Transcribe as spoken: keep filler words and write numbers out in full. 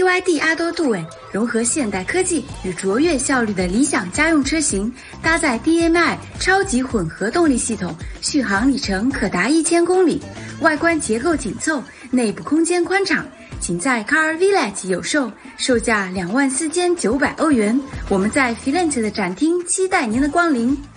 B Y D 阿多杜韦融合现代科技与卓越效率的理想家用车型，搭载 D M I 超级混合动力系统，续航里程可达一千公里。外观结构紧凑，内部空间宽敞，仅在 Car Village 有售，售价两万四千九百欧元。我们在 Firenze 的展厅期待您的光临。